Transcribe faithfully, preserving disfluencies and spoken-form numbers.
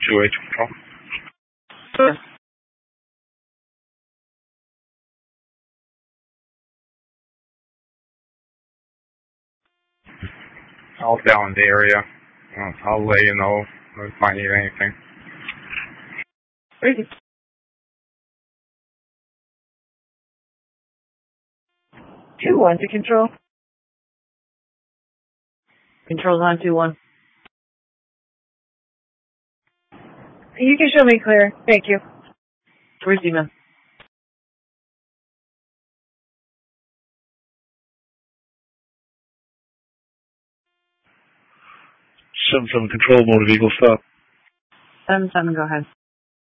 two H control. Sure. I'll down the area. Uh, I'll let you know if I need anything. Ready. Two one to control. Control's on two one. You can show me clear. Thank you. Receive him. seven seven control, motor vehicle stop. seven seven, go ahead.